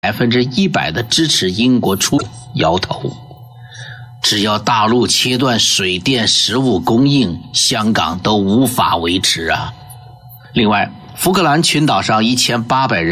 100%的支持英国出，摇头。只要大陆切断水电食物供应，香港都无法维持啊。另外，福克兰群岛上1800人